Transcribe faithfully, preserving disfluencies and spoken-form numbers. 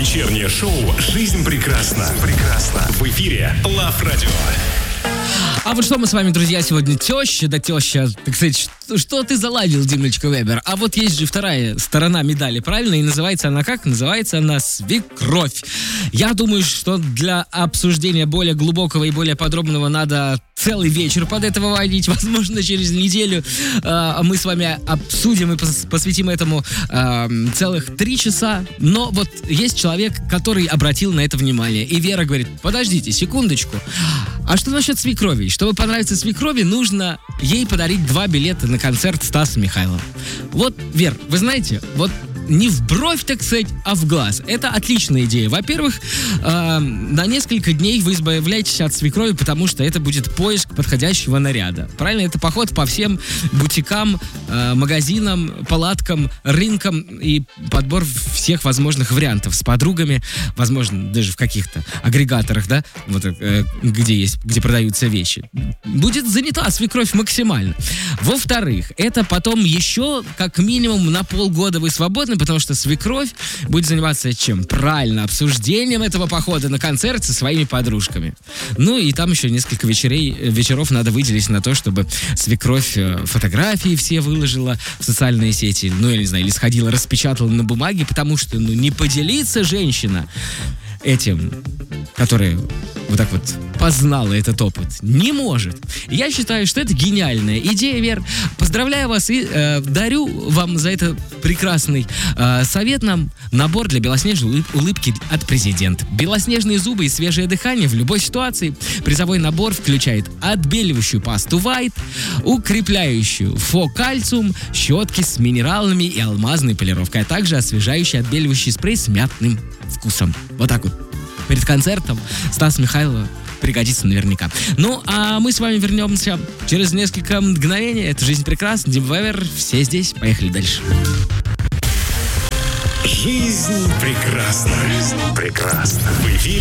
Вечернее шоу «Жизнь прекрасна». Прекрасна. В эфире Лав Радио. А вот что мы с вами, друзья, сегодня теща да теща, так сказать, что, что ты заладил, Димочка Вебер? А вот есть же вторая сторона медали, правильно? И называется она как? Называется она свекровь. Я думаю, что для обсуждения более глубокого и более подробного надо целый вечер под это выводить. Возможно, через неделю э, мы с вами обсудим и пос- посвятим этому э, целых три часа. Но вот есть человек, который обратил на это внимание. И Вера говорит: подождите, секундочку. А что насчет свекрови? Чтобы понравиться свекрови, нужно ей подарить два билета на концерт Стаса Михайлова. Вот, Вер, вы знаете, вот не в бровь, так сказать, а в глаз. Это отличная идея. Во-первых, э, на несколько дней вы избавляетесь от свекрови, потому что это будет поиск подходящего наряда. Правильно? Это поход по всем бутикам, э, магазинам, палаткам, рынкам и подбор всех возможных вариантов с подругами, возможно, даже в каких-то агрегаторах, да, вот, э, где есть, где продаются вещи. Будет занята свекровь максимально. Во-вторых, это потом еще как минимум на полгода вы свободны, потому что свекровь будет заниматься чем? Правильно, обсуждением этого похода на концерт со своими подружками. Ну и там еще несколько вечерей, вечеров надо выделить на то, чтобы свекровь фотографии все выложила в социальные сети, ну я не знаю, или сходила, распечатала на бумаге, потому что, ну, не поделится женщина этим, которая вот так вот познала этот опыт, не может. Я считаю, что это гениальная идея, Вер. Поздравляю вас и э, дарю вам за это прекрасный э, совет нам набор для белоснежной улыб- улыбки от президента. Белоснежные зубы и свежее дыхание в любой ситуации. Призовой набор включает отбеливающую пасту White, укрепляющую фо-кальциум, щетки с минералами и алмазной полировкой, а также освежающий отбеливающий спрей с мятным вкусом. Вот так вот. Перед концертом Стас Михайлова пригодится наверняка. Ну, а мы с вами вернемся через несколько мгновений. Это «Жизнь прекрасна». Дим Вевер. Все здесь. Поехали дальше. Жизнь прекрасна. Жизнь прекрасна. В эфире